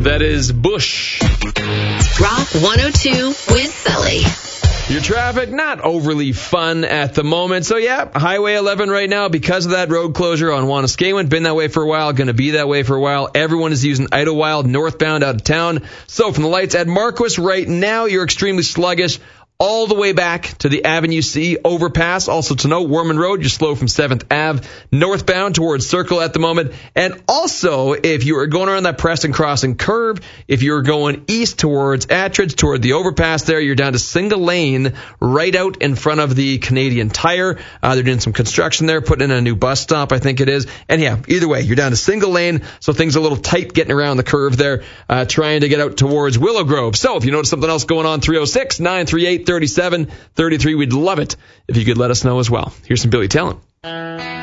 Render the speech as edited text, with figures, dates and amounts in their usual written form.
That is Bush. Rock 102 with Sully. Your traffic, not overly fun at the moment. So, yeah, Highway 11 right now because of that road closure on Wanuskewin. Been that way for a while, going to be that way for a while. Everyone is using Idlewild northbound out of town. So, from the lights at Marquis right now, you're extremely sluggish. All the way back to the Avenue C overpass. Also to know, Worman Road, you're slow from 7th Ave northbound towards Circle at the moment. And also, if you are going around that Preston Crossing curve, if you're going east towards Attridge, toward the overpass there, you're down to single lane right out in front of the Canadian Tire. They're doing some construction there, putting in a new bus stop, I think it is. And yeah, either way, you're down to single lane, so things are a little tight getting around the curve there, trying to get out towards Willow Grove. So if you notice something else going on, 306-938-3733, we'd love it if you could let us know as well. Here's some Billy Talent.